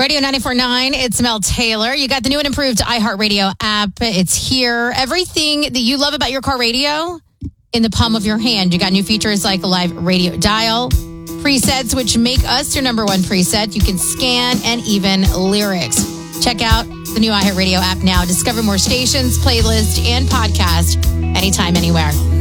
Radio 94.9, it's Mel Taylor. You got the new and improved iHeartRadio app. It's here. Everything that you love about your car radio in the palm of your hand. You got new features like a live radio dial, presets, which make us your number one preset. You can scan and even lyrics. Check out the new iHeartRadio app now. Discover more stations, playlists, and podcast anytime, anywhere.